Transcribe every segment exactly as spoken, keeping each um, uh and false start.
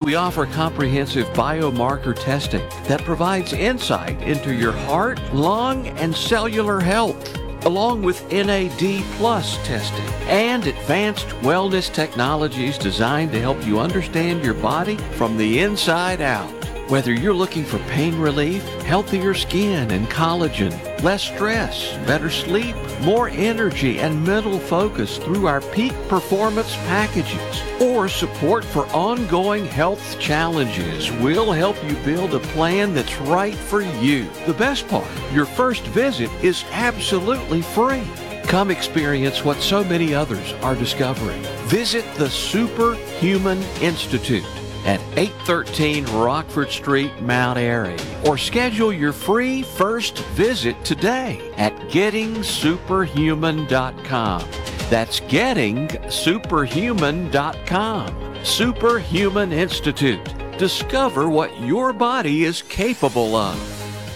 We offer comprehensive biomarker testing that provides insight into your heart, lung, and cellular health, along with N A D plus testing and advanced wellness technologies designed to help you understand your body from the inside out. Whether you're looking for pain relief, healthier skin and collagen, less stress, better sleep, more energy, and mental focus through our peak performance packages, or support for ongoing health challenges, we'll help you build a plan that's right for you. The best part, your first visit is absolutely free. Come experience what so many others are discovering. Visit the Superhuman Institute at eight thirteen Rockford Street, Mount Airy, or schedule your free first visit today at getting superhuman dot com. That's getting superhuman dot com. Superhuman Institute. Discover what your body is capable of.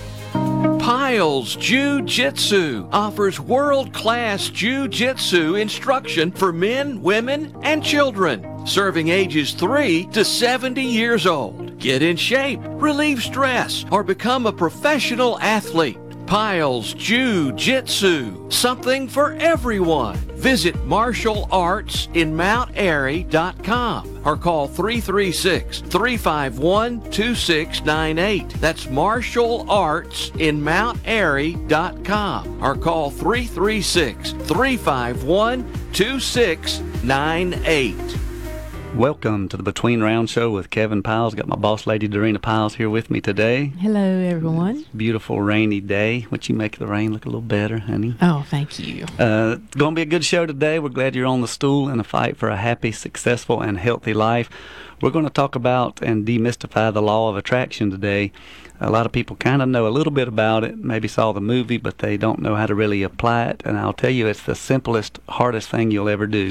Piles Jiu-Jitsu offers world-class Jiu-Jitsu instruction for men, women, and children, serving ages three to seventy years old. Get in shape, relieve stress, or become a professional athlete. Piles Jiu-Jitsu, something for everyone. Visit martial arts in mount airy dot com or call three three six, three five one, two six nine eight. That's martial arts in mount airy dot com or call three three six, three five one, two six nine eight. Welcome to the Between Round Show with Kevin Piles. Got my boss lady, Dorena Piles, here with me today. Hello, everyone. Beautiful rainy day. What you make the rain look a little better, honey? Oh, thank you. Uh, it's going to be a good show today. We're glad you're on the stool in a fight for a happy, successful, and healthy life. We're going to talk about and demystify the law of attraction today. A lot of people kind of know a little bit about it, maybe saw the movie, but they don't know how to really apply it. And I'll tell you, it's the simplest, hardest thing you'll ever do.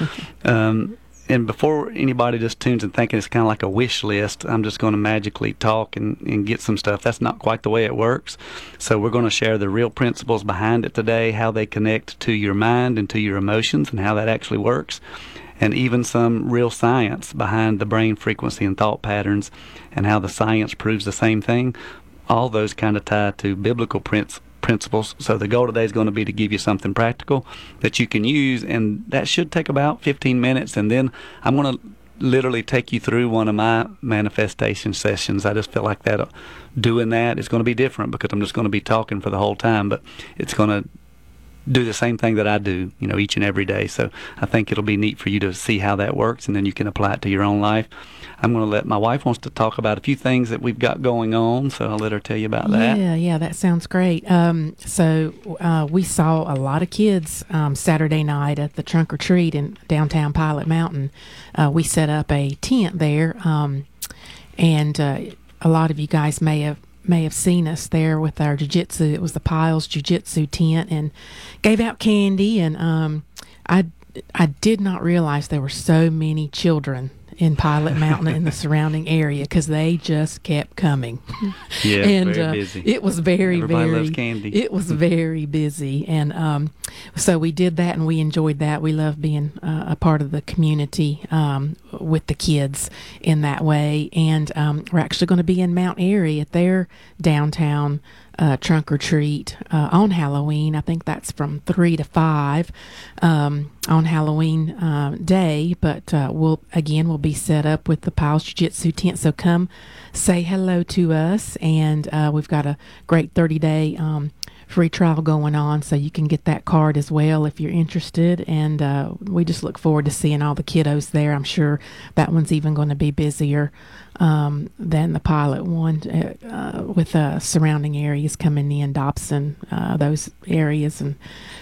um, And before anybody just tunes in thinking it's kind of like a wish list, I'm just going to magically talk and, and get some stuff. That's not quite the way it works. So we're going to share the real principles behind it today, how they connect to your mind and to your emotions and how that actually works, and even some real science behind the brain frequency and thought patterns and how the science proves the same thing. All those kind of tie to biblical principles. principles. So the goal today is going to be to give you something practical that you can use, and that should take about fifteen minutes, and then I'm going to literally take you through one of my manifestation sessions. I just feel like that uh, doing that is going to be different because I'm just going to be talking for the whole time, but it's going to do the same thing that I do, you know, each and every day. So I think it'll be neat for you to see how that works, and then you can apply it to your own life. I'm going to let my wife wants to talk about a few things that we've got going on, so I'll let her tell you about that. Yeah, yeah, that sounds great. Um, so uh, we saw a lot of kids um, Saturday night at the trunk or treat in downtown Pilot Mountain. Uh, we set up a tent there, um, and uh, a lot of you guys may have may have seen us there with our jiu-jitsu. It was the Piles Jiu-Jitsu tent, and gave out candy, and um, I, I did not realize there were so many children in Pilot Mountain and the surrounding area because they just kept coming. Yeah, and very uh, busy. It was very, Everybody very. loves candy. It was very busy, and um, so we did that, and we enjoyed that. We love being uh, a part of the community um, with the kids in that way, and um, we're actually going to be in Mount Airy at their downtown Uh, trunk or treat uh, on Halloween. I think that's from three to five um, on Halloween uh, day. But uh, we'll again we'll be set up with the Piles Jiu-Jitsu tent. So come say hello to us, and uh, we've got a great thirty day um, free trial going on, so you can get that card as well if you're interested. And uh, we just look forward to seeing all the kiddos there. I'm sure that one's even going to be busier um, than the Pilot one uh, uh, with uh, surrounding areas coming in, Dobson, uh, those areas. And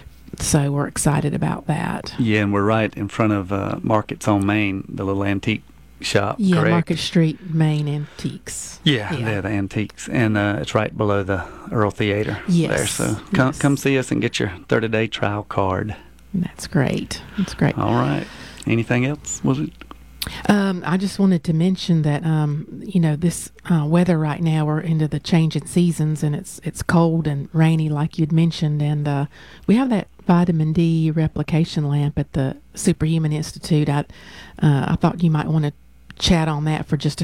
so we're excited about that. Yeah, and we're right in front of uh, Markets on Main, the little antique shop, yeah, correct? Market Street, Main Antiques. Yeah, yeah. they're the antiques, and uh, it's right below the Earl Theater. Yes. There, so come yes. come see us and get your thirty day trial card. That's great. That's great. All right. Anything else? Was it? Um, I just wanted to mention that um, you know, this uh, weather right now, we're into the changing seasons, and it's it's cold and rainy, like you'd mentioned, and uh, we have that vitamin D replication lamp at the Superhuman Institute. I uh, I thought you might want to chat on that for just a